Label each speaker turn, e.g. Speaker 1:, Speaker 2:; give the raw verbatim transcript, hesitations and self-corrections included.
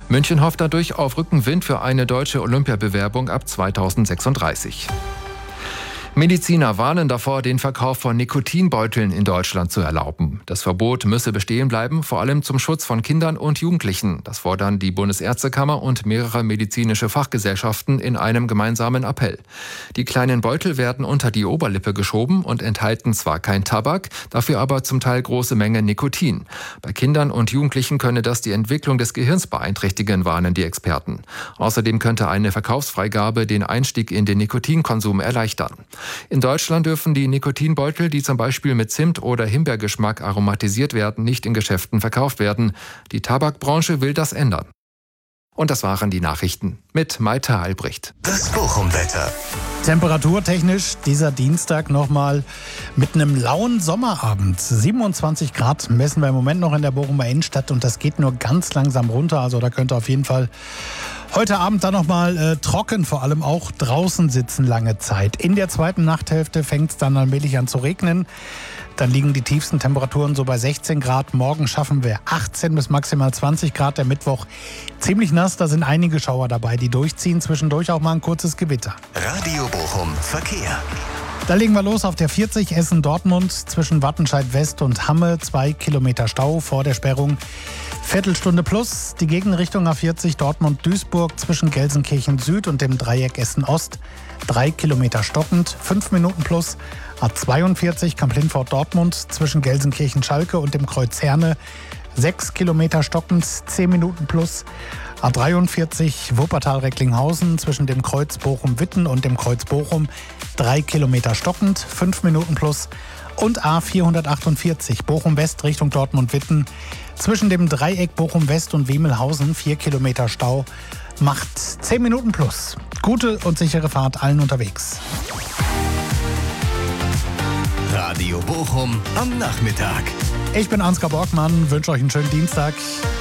Speaker 1: München hofft dadurch auf Rückenwind für eine deutsche Olympiabewerbung ab zweitausendsechsunddreißig. Mediziner warnen davor, den Verkauf von Nikotinbeuteln in Deutschland zu erlauben. Das Verbot müsse bestehen bleiben, vor allem zum Schutz von Kindern und Jugendlichen. Das fordern die Bundesärztekammer und mehrere medizinische Fachgesellschaften in einem gemeinsamen Appell. Die kleinen Beutel werden unter die Oberlippe geschoben und enthalten zwar kein Tabak, dafür aber zum Teil große Mengen Nikotin. Bei Kindern und Jugendlichen könne das die Entwicklung des Gehirns beeinträchtigen, warnen die Experten. Außerdem könnte eine Verkaufsfreigabe den Einstieg in den Nikotinkonsum erleichtern. In Deutschland dürfen die Nikotinbeutel, die zum Beispiel mit Zimt- oder Himbeergeschmack aromatisiert werden, nicht in Geschäften verkauft werden. Die Tabakbranche will das ändern. Und das waren die Nachrichten mit Maita Albrecht.
Speaker 2: Das Bochum-Wetter.
Speaker 3: Temperaturtechnisch dieser Dienstag nochmal mit einem lauen Sommerabend. siebenundzwanzig Grad messen wir im Moment noch in der Bochumer Innenstadt und das geht nur ganz langsam runter. Also da könnte auf jeden Fall heute Abend dann nochmal äh, trocken, vor allem auch draußen sitzen lange Zeit. In der zweiten Nachthälfte fängt es dann allmählich an zu regnen. Dann liegen die tiefsten Temperaturen so bei sechzehn Grad. Morgen schaffen wir achtzehn bis maximal zwanzig Grad. Der Mittwoch ziemlich nass, da sind einige Schauer dabei, die durchziehen. Zwischendurch auch mal ein kurzes Gewitter.
Speaker 2: Radio Bochum Verkehr.
Speaker 3: Da legen wir los auf der vierzig Essen-Dortmund zwischen Wattenscheid West und Hamme. Zwei Kilometer Stau vor der Sperrung. Viertelstunde plus. Die Gegenrichtung A vierzig Dortmund-Duisburg zwischen Gelsenkirchen Süd und dem Dreieck Essen Ost. Drei Kilometer stockend. Fünf Minuten plus. A zweiundvierzig Kamp-Lindfort Dortmund zwischen Gelsenkirchen Schalke und dem Kreuz Herne. Sechs Kilometer stockend. Zehn Minuten plus. A dreiundvierzig Wuppertal-Recklinghausen zwischen dem Kreuz Bochum-Witten und dem Kreuz Bochum. Drei Kilometer stockend, fünf Minuten plus. Und A vierhundertachtundvierzig Bochum-West Richtung Dortmund-Witten zwischen dem Dreieck Bochum-West und Wemelhausen. Vier Kilometer Stau, macht zehn Minuten plus. Gute und sichere Fahrt allen unterwegs.
Speaker 2: Radio Bochum am Nachmittag.
Speaker 3: Ich bin Ansgar Borgmann, wünsche euch einen schönen Dienstag.